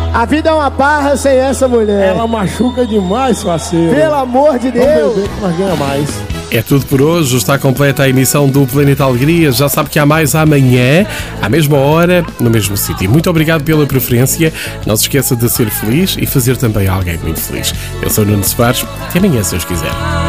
A vida é uma barra sem essa mulher. Ela machuca demais, parceiro. Pelo amor de Deus. Vamos ver que nós ganha mais. É tudo por hoje, está completa a emissão do Planeta Alegria. Já sabe que há mais amanhã, à mesma hora, no mesmo sítio. Muito obrigado pela preferência. Não se esqueça de ser feliz e fazer também alguém muito feliz. Eu sou o Nuno Soares. Até amanhã, se Deus quiser.